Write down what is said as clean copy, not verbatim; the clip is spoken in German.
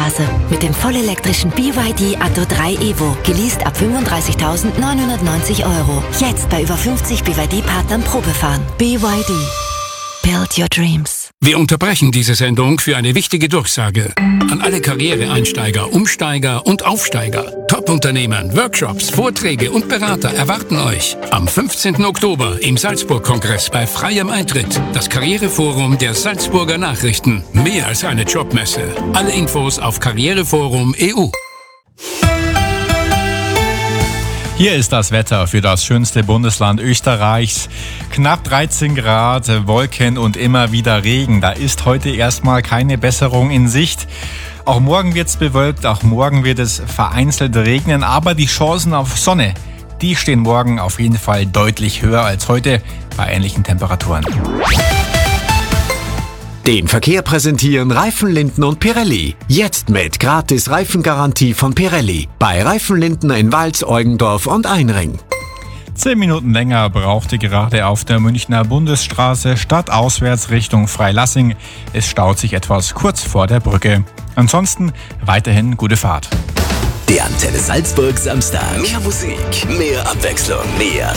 Bundesstraße. Mit dem vollelektrischen BYD Atto 3 Evo. Geleast ab 35.990 €. Jetzt bei über 50 BYD-Partnern Probefahren. BYD. Build your dreams. Wir unterbrechen diese Sendung für eine wichtige Durchsage. An alle Karriereeinsteiger, Umsteiger und Aufsteiger. Top-Unternehmen, Workshops, Vorträge und Berater erwarten euch am 15. Oktober im Salzburg-Kongress bei freiem Eintritt. Das Karriereforum der Salzburger Nachrichten. Mehr als eine Jobmesse. Alle Infos auf Karriereforum.eu. Hier ist das Wetter für das schönste Bundesland Österreichs. Knapp 13 Grad, Wolken und immer wieder Regen. Da ist heute erstmal keine Besserung in Sicht. Auch morgen wird es bewölkt, auch morgen wird es vereinzelt regnen. Aber die Chancen auf Sonne, die stehen morgen auf jeden Fall deutlich höher als heute bei ähnlichen Temperaturen. Den Verkehr präsentieren Reifenlindner und Pirelli. Jetzt mit gratis Reifengarantie von Pirelli. Bei Reifenlindner in Wals, Eugendorf und Einring. 10 Minuten länger brauchte gerade auf der Münchner Bundesstraße stadtauswärts Richtung Freilassing. Es staut sich etwas kurz vor der Brücke. Ansonsten weiterhin gute Fahrt. Der Antenne Salzburg Samstag. Mehr Musik, mehr Abwechslung, mehr